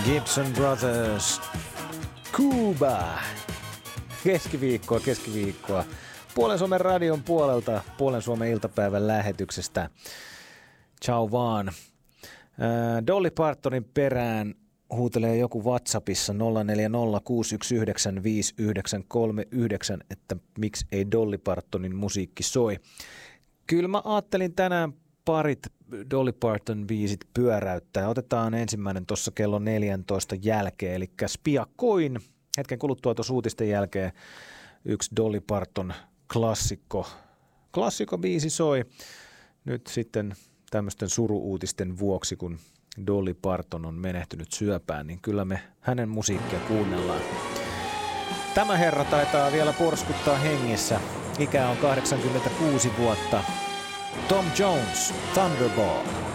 Gibson Brothers, Cuba. Keskiviikkoa. Puolen Suomen radion puolelta, Puolen Suomen iltapäivän lähetyksestä. Ciao vaan. Dolly Partonin perään huutelee joku WhatsAppissa 0406195939, että miksi ei Dolly Partonin musiikki soi. Kyllä mä ajattelin tänään parit Dolly Parton biisit pyöräyttää. Otetaan ensimmäinen tuossa kello 14 jälkeen, eli piakkoin hetken kuluttua tuossa uutisten jälkeen yksi Dolly Parton klassikko biisi soi. Nyt sitten tämmöisten suru-uutisten vuoksi, kun Dolly Parton on menehtynyt syöpään, niin kyllä me hänen musiikkia kuunnellaan. Tämä herra taitaa vielä porskuttaa hengissä. Ikä on 86 vuotta. Tom Jones, Thunderball.